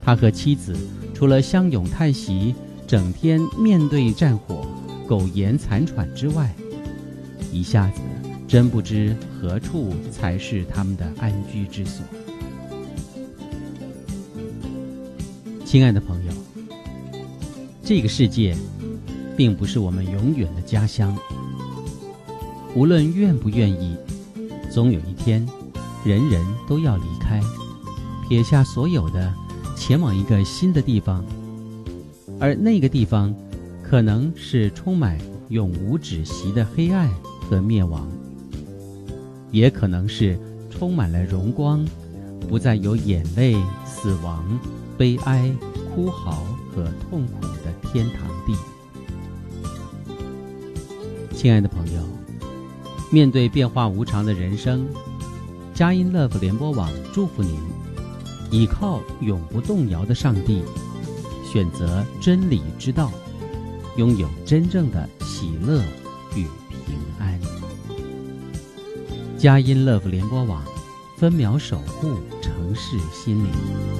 他和妻子除了相拥叹息，整天面对战火，苟延残喘之外，一下子真不知何处才是他们的安居之所。亲爱的朋友，这个世界并不是我们永远的家乡，无论愿不愿意，总有一天人人都要离开，撇下所有的，前往一个新的地方，而那个地方可能是充满永无止息的黑暗和灭亡，也可能是充满了荣光，不再有眼泪、死亡、悲哀、哭嚎和痛苦的天堂地。亲爱的朋友，面对变化无常的人生，佳音 Love 联播网祝福您倚靠永不动摇的上帝，选择真理之道，拥有真正的喜乐与平安。佳音 Love 联播网，分秒守护城市心灵。